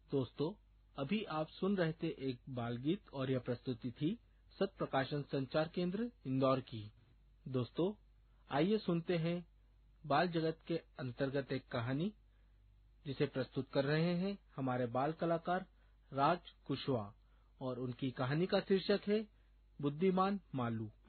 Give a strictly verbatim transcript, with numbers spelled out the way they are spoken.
दोस्तों, अभी आप सुन रहे थे एक बाल गीत और यह प्रस्तुति थी सत प्रकाशन संचार केंद्र इंदौर की। दोस्तों, आइए सुनते हैं बाल जगत के अंतर्गत एक कहानी जिसे प्रस्तुत कर रहे हैं हमारे बाल कलाकार राज कुशवाहा और उनकी कहानी का शीर्षक है बुद्धिमान मालू।